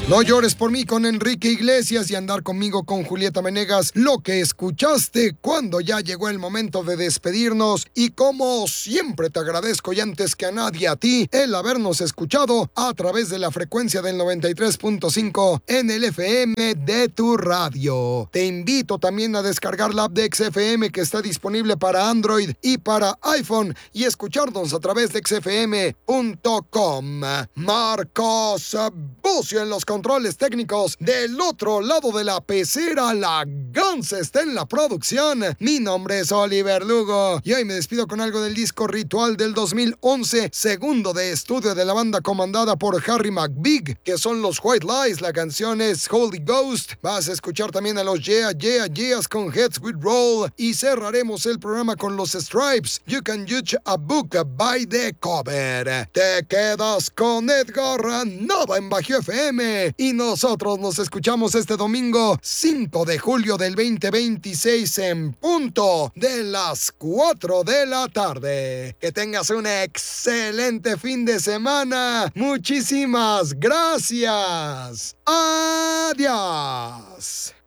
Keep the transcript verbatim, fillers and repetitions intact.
No llores por mí con Enrique Iglesias y Andar conmigo con Julieta Venegas. Lo que escuchaste cuando ya llegó el momento de despedirnos. Y como siempre te agradezco y antes que a nadie a ti el habernos escuchado a través de la frecuencia del noventa y tres punto cinco en el F M de tu radio. Te invito también a descargar la app de X F M que está disponible para Android y para iPhone y escucharnos a través de X F M punto com. Marcos Bucio en los controles técnicos. Del otro lado de la pecera, la Guns está en la producción. Mi nombre es Oliver Lugo y hoy me despido con algo del disco Ritual del dos mil once, segundo de estudio de la banda comandada por Harry McBeag, que son los White Lies. La canción es Holy Ghost. Vas a escuchar también a los Yeah Yeah Yeahs con Heads With Roll y cerraremos el programa con los Stripes, You Can Judge a Book by the Cover. Te quedas con Edgar Nova en Bajío F M y nosotros nos escuchamos este domingo cinco de julio del veinte veintiséis en punto de las cuatro de la tarde. Que tengas un excelente fin de semana. Muchísimas gracias. Adiós.